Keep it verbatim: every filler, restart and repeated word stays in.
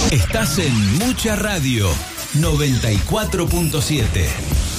Estás en Mucha Radio noventa y cuatro punto siete.